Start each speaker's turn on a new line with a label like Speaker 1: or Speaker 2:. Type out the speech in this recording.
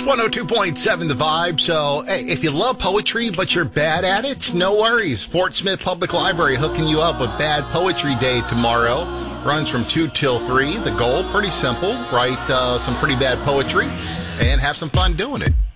Speaker 1: 102.7 The Vibe. So, hey, if you love poetry but you're bad at it, no worries. Fort Smith Public Library hooking you up with Bad Poetry Day tomorrow. Runs from 2 till 3. The goal, pretty simple. Write some pretty bad poetry and have some fun doing it.